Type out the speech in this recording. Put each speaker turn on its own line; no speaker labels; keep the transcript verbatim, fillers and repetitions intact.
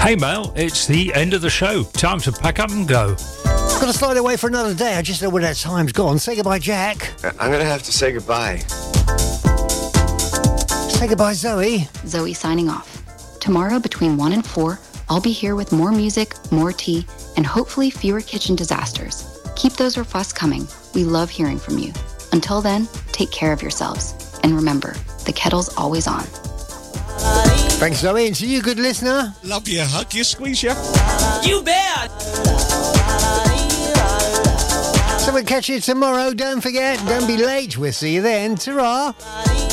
Hey Mel, it's the end of the show. Time to pack up and go.
Got to slide away for another day. I just know when that time's gone. Say goodbye, Jack.
I'm going to have to say goodbye.
Say goodbye, Zoe.
Zoe signing off. Tomorrow between one and four, I'll be here with more music, more tea, and hopefully fewer kitchen disasters. Keep those requests coming. We love hearing from you. Until then, take care of yourselves. And remember, the kettle's always on.
Thanks, Zoe. And to you, good listener.
Love you, hug you, squeeze you.
You bet!
So we'll catch you tomorrow. Don't forget, don't be late. We'll see you then. Ta-ra.